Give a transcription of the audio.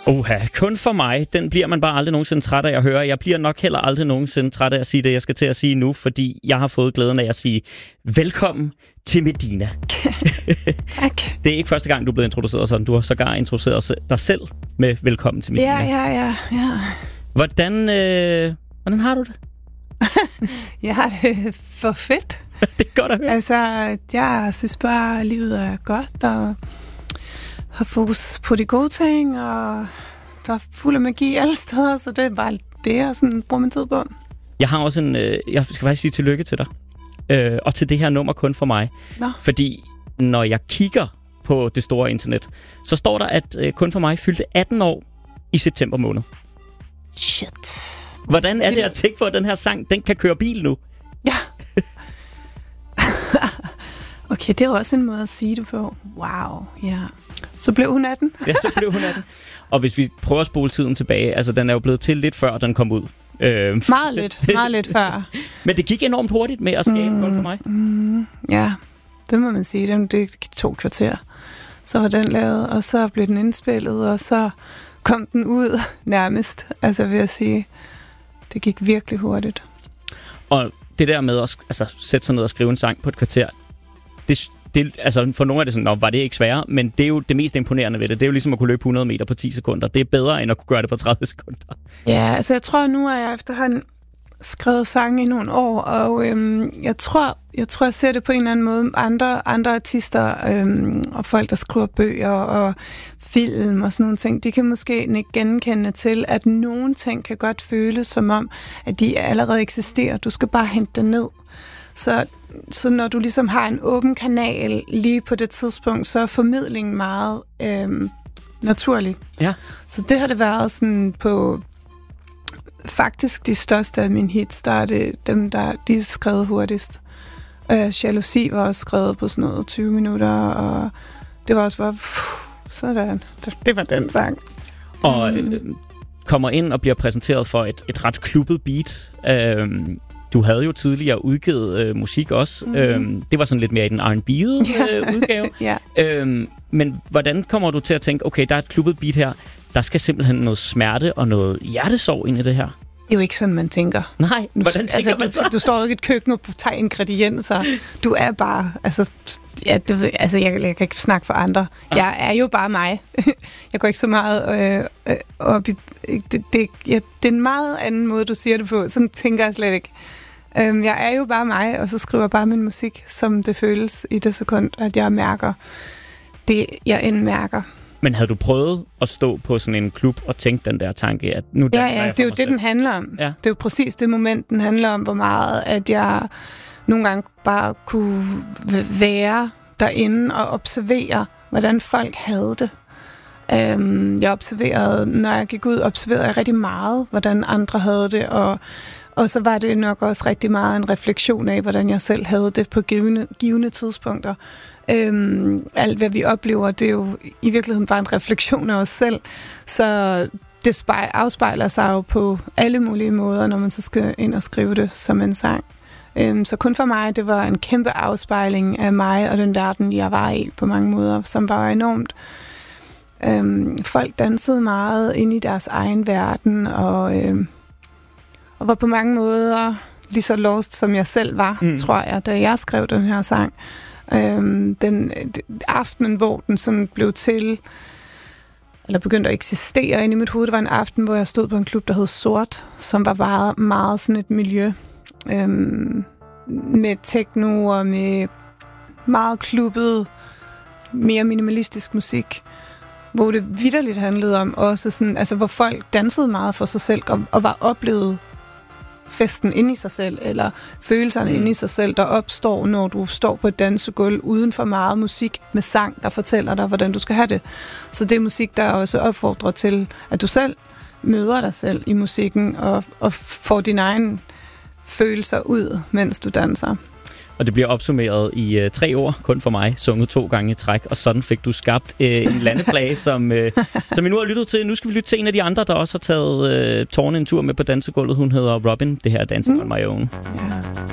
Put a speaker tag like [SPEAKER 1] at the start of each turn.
[SPEAKER 1] Kun for mig, den bliver man bare aldrig nogensinde træt af at høre. Jeg bliver nok heller aldrig nogensinde træt af at sige det, jeg skal til at sige nu, fordi jeg har fået glæden af at sige velkommen til Medina.
[SPEAKER 2] Tak.
[SPEAKER 1] Det er ikke første gang, du er blevet introduceret sådan. Du har sågar introduceret dig selv med velkommen til Medina.
[SPEAKER 2] Ja.
[SPEAKER 1] Hvordan har du det?
[SPEAKER 2] Jeg har det for fedt.
[SPEAKER 1] Det er godt at høre.
[SPEAKER 2] Altså, jeg synes bare, at livet er godt, og har fokus på de gode ting, og der er fuld af magi alle steder, så det er bare det, jeg sådan bruger min tid på.
[SPEAKER 1] Jeg har også jeg skal faktisk sige tillykke til dig, og til det her nummer kun for mig.
[SPEAKER 2] Nå.
[SPEAKER 1] Fordi når jeg kigger på det store internet, så står der, at kun for mig fyldte 18 år i september måned.
[SPEAKER 2] Shit.
[SPEAKER 1] Hvordan er det at tænke på, at den her sang, den kan køre bil nu?
[SPEAKER 2] Ja. Okay, det er også en måde at sige det på. Wow, ja. Så blev hun 18.
[SPEAKER 1] Ja, så blev hun 18. Og hvis vi prøver at spole tiden tilbage, altså den er jo blevet til lidt før, den kom ud.
[SPEAKER 2] Meget lidt før.
[SPEAKER 1] Men det gik enormt hurtigt med at skabe kun for mig.
[SPEAKER 2] Ja, det må man sige. Det 2 kvarter. Så var den lavet, og så blev den indspillet, og så kom den ud nærmest. Altså vil jeg sige, det gik virkelig hurtigt.
[SPEAKER 1] Og det der med at sætte sig ned og skrive en sang på et kvarter, det, altså for nogle er det sådan, var det ikke sværere, men det er jo det mest imponerende ved det. Det er jo ligesom at kunne løbe 100 meter på 10 sekunder. Det er bedre, end at kunne gøre det på 30 sekunder.
[SPEAKER 2] Ja, altså jeg tror, nu er jeg efterhånden skrevet sange i nogle år, og jeg tror, jeg ser det på en eller anden måde. Andre artister og folk, der skriver bøger og film og sådan nogle ting, de kan måske ikke genkende til, at nogle ting kan godt føles som om, at de allerede eksisterer. Du skal bare hente det ned. Så når du ligesom har en åben kanal lige på det tidspunkt, så er formidlingen meget naturlig.
[SPEAKER 1] Ja.
[SPEAKER 2] Så det har det været sådan på faktisk de største af mine hits, der er det dem, de er skrevet hurtigst. Jalousi var også skrevet på sådan noget 20 minutter, og det var også bare sådan. Det var den sang.
[SPEAKER 1] Og kommer ind og bliver præsenteret for et ret klubbet beat. Du havde jo tidligere udgivet musik også. Det var sådan lidt mere i den R&B udgave.
[SPEAKER 2] Ja.
[SPEAKER 1] Men hvordan kommer du til at tænke, okay, der er et klubbet beat her, der skal simpelthen noget smerte og noget hjertesorg ind i det her?
[SPEAKER 2] Det er jo ikke sådan, man tænker.
[SPEAKER 1] Nej, hvordan tænker man så?
[SPEAKER 2] Du står jo ikke i et køkken og tager ingredienser. Du er bare, jeg kan ikke snakke for andre. Jeg er jo bare mig. Jeg går ikke så meget op i... Det er en meget anden måde, du siger det på. Sådan tænker jeg slet ikke. Jeg er jo bare mig, og så skriver jeg bare min musik, som det føles i det sekund, at jeg mærker det, jeg end mærker.
[SPEAKER 1] Men havde du prøvet at stå på sådan en klub og tænke den der tanke, at nu danser jeg
[SPEAKER 2] det er jo det, den handler om. Ja. Det er jo præcis det moment, den handler om, hvor meget, at jeg nogle gange bare kunne være derinde og observere, hvordan folk havde det. Jeg observerede, når jeg gik ud, observerede jeg rigtig meget, hvordan andre havde det, og så var det nok også rigtig meget en refleksion af, hvordan jeg selv havde det på givne tidspunkter. Alt, hvad vi oplever, det er jo i virkeligheden bare en refleksion af os selv. Så det afspejler sig jo på alle mulige måder, når man så skal ind og skrive det som en sang. Så kun for mig, det var en kæmpe afspejling af mig og den verden, jeg var i på mange måder, som var enormt. Folk dansede meget ind i deres egen verden, og var på mange måder lige så lost, som jeg selv var, tror jeg, da jeg skrev den her sang. Den aftenen, hvor den sådan blev til, eller begyndte at eksistere inde i mit hoved, det var en aften, hvor jeg stod på en klub, der hed Sort, som var bare meget sådan et miljø med techno og med meget klubbet, mere minimalistisk musik, hvor det vitterligt handlede om også sådan, altså hvor folk dansede meget for sig selv og var oplevet festen inde i sig selv, eller følelserne inde i sig selv, der opstår, når du står på et dansegulv uden for meget musik med sang, der fortæller dig, hvordan du skal have det. Så det er musik, der også opfordrer til, at du selv møder dig selv i musikken, og får dine egne følelser ud, mens du danser.
[SPEAKER 1] Og det bliver opsummeret i 3 ord, kun for mig, sunget 2 gange i træk, og sådan fik du skabt en landeplage, som vi nu har lyttet til. Nu skal vi lytte til en af de andre, der også har taget tårne en tur med på dansegulvet. Hun hedder Robin. Det her er Dancing on My Own.
[SPEAKER 2] Ja.